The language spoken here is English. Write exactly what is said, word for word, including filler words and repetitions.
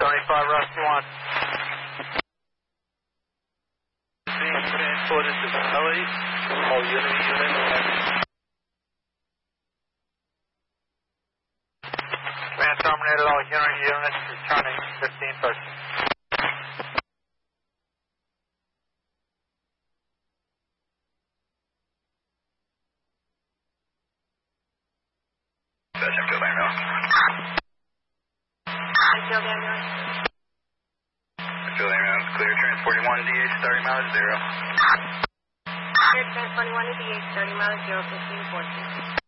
seventy-five, Rusty one. Being transported to facilities. All unit, unit, and... Command terminated, all unit units returning fifteen thirty. Field ambulance. Field ambulance. Field ambulance, clear transporting one D H, thirty miles, zero. Clear transporting one to D H, thirty miles, zero, fifteen fourteen.